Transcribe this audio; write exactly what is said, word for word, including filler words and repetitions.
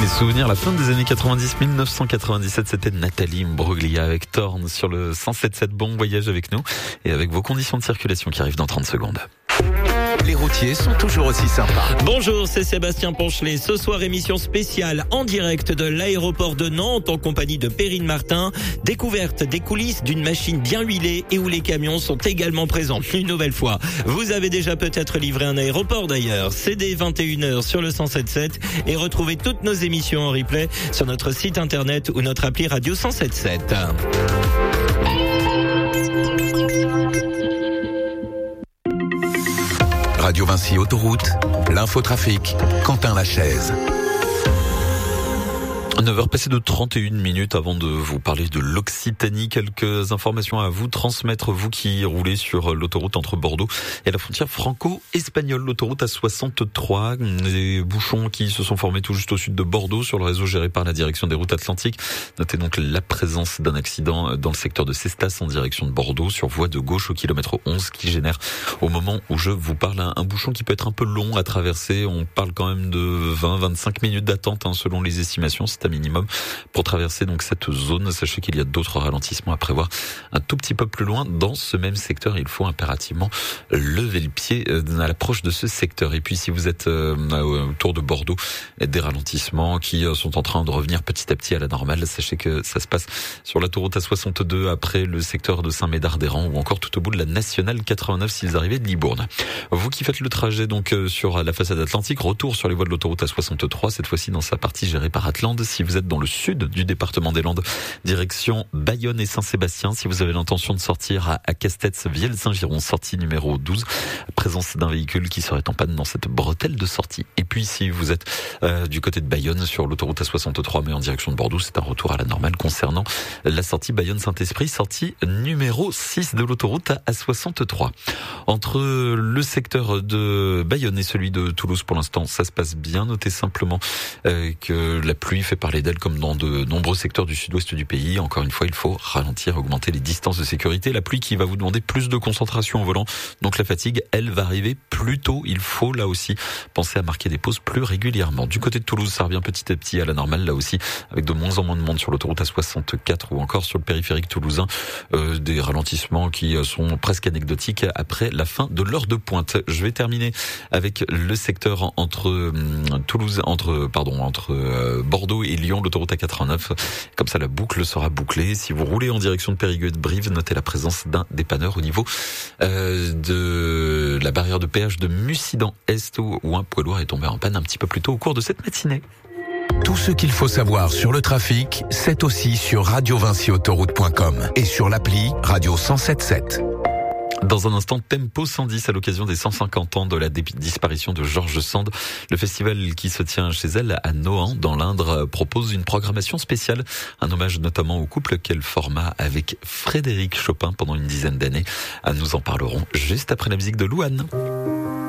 souvenirs, la fin des années quatre-vingt-dix, mille neuf cent quatre-vingt-dix-sept, c'était Nathalie Imbruglia avec Thorn sur le cent sept sept. Bon voyage avec nous et avec vos conditions de circulation qui arrivent dans trente secondes. Les routiers sont toujours aussi sympas. Bonjour, c'est Sébastien Ponchelet. Ce soir, émission spéciale en direct de l'aéroport de Nantes en compagnie de Perrine Martin. Découverte des coulisses d'une machine bien huilée et où les camions sont également présents. Une nouvelle fois, vous avez déjà peut-être livré un aéroport d'ailleurs. C'est dès vingt et une heures sur le cent sept sept et retrouvez toutes nos émissions en replay sur notre site internet ou notre appli Radio cent sept sept. Radio Vinci Autoroute, l'infotrafic, Quentin Lachaise. neuf heures passées de trente et une minutes avant de vous parler de l'Occitanie. Quelques informations à vous transmettre, vous qui roulez sur l'autoroute entre Bordeaux et la frontière franco-espagnole. L'autoroute A soixante-trois, des bouchons qui se sont formés tout juste au sud de Bordeaux sur le réseau géré par la direction des routes atlantiques. Notez donc la présence d'un accident dans le secteur de Cestas en direction de Bordeaux sur voie de gauche au kilomètre onze qui génère au moment où je vous parle un, un bouchon qui peut être un peu long à traverser. On parle quand même de vingt à vingt-cinq minutes d'attente hein, selon les estimations. C'est un minimum pour traverser donc cette zone. Sachez qu'il y a d'autres ralentissements à prévoir un tout petit peu plus loin dans ce même secteur. Il faut impérativement lever le pied à l'approche de ce secteur. Et puis si vous êtes autour de Bordeaux, des ralentissements qui sont en train de revenir petit à petit à la normale. Sachez que ça se passe sur l'autoroute A soixante-deux après le secteur de Saint-Médard-des-Rangs ou encore tout au bout de la nationale quatre-vingt-neuf si vous arrivez de Libourne. Vous qui faites le trajet donc sur la façade atlantique, retour sur les voies de l'autoroute A soixante-trois, cette fois-ci dans sa partie gérée par Atlande. Si vous êtes dans le sud du département des Landes, direction Bayonne et Saint-Sébastien, si vous avez l'intention de sortir à, à Castets-Viel-Saint-Giron, sortie numéro douze, présence d'un véhicule qui serait en panne dans cette bretelle de sortie. Et puis si vous êtes euh, du côté de Bayonne sur l'autoroute A soixante-trois mais en direction de Bordeaux, c'est un retour à la normale concernant la sortie Bayonne-Saint-Esprit, sortie numéro six de l'autoroute A soixante-trois. Entre le secteur de Bayonne et celui de Toulouse, pour l'instant, ça se passe bien. Notez simplement euh, que la pluie fait parler d'elle comme dans de nombreux secteurs du sud-ouest du pays. Encore une fois, il faut ralentir, augmenter les distances de sécurité. La pluie qui va vous demander plus de concentration au volant. Donc la fatigue, elle va arriver plus tôt. Il faut là aussi penser à marquer des pauses plus régulièrement. Du côté de Toulouse, ça revient petit à petit à la normale là aussi, avec de moins en moins de monde sur l'autoroute A soixante-quatre ou encore sur le périphérique toulousain. Euh, des ralentissements qui sont presque anecdotiques après la fin de l'heure de pointe. Je vais terminer avec le secteur entre euh, Toulouse, entre pardon, entre euh, Bordeaux et Lyon, l'autoroute A quatre-vingt-neuf. Comme ça, la boucle sera bouclée. Si vous roulez en direction de Périgueux et de Brive, notez la présence d'un dépanneur au niveau euh, de la barrière de péage de Mussidan-Est où un poids lourd est tombé en panne un petit peu plus tôt au cours de cette matinée. Tout ce qu'il faut savoir sur le trafic, c'est aussi sur radio vinci autoroute point com et sur l'appli Radio cent sept sept. Dans un instant, Tempo cent dix à l'occasion des cent cinquante ans de la disparition de George Sand. Le festival qui se tient chez elle à Nohant, dans l'Indre, propose une programmation spéciale. Un hommage notamment au couple qu'elle forma avec Frédéric Chopin pendant une dizaine d'années. Nous en parlerons juste après la musique de Louane.